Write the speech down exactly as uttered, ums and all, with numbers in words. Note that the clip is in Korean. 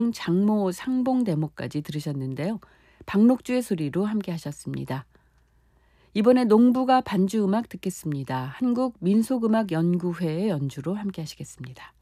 장모 상봉 대목까지 들으셨는데요. 박록주의 소리로 함께 하셨습니다. 이번에 농부가 반주 음악 듣겠습니다. 한국민속음악연구회의 연주로 함께 하시겠습니다.